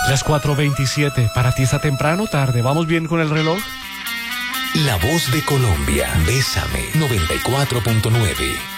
Las 4:27. ¿Para ti está temprano o tarde? ¿Vamos bien con el reloj? La voz de Colombia. Bésame 94.9.